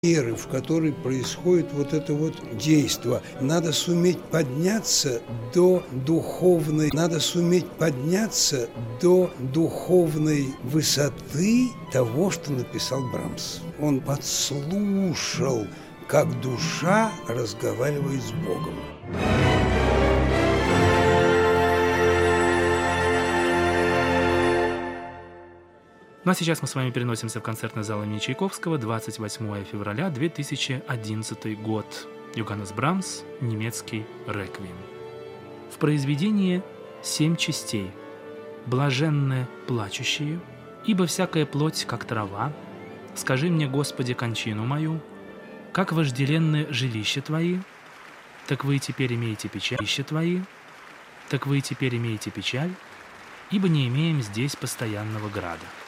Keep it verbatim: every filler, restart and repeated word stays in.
меры, в которой происходит вот это вот действо. Надо суметь подняться до духовной, надо суметь подняться до духовной высоты того, что написал Брамс. Он подслушал, как душа разговаривает с Богом. Ну а сейчас мы с вами переносимся в концертный зал имени Чайковского, двадцать восьмое февраля две тысячи одиннадцатый год. Йоханнес Брамс, немецкий реквием. В произведении семь частей. Блаженны плачущие, ибо всякая плоть, как трава. Скажи мне, Господи, кончину мою, как вожделенны жилища Твои, так вы и теперь имеете печаль, жилища Твои, так вы и теперь имеете печаль, ибо не имеем здесь постоянного града.